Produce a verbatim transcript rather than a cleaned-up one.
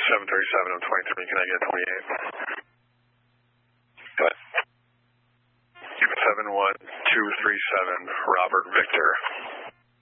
seven thirty-seven, I'm twenty-three, can I get twenty-eight? Go ahead. seven one two three seven, Robert Victor.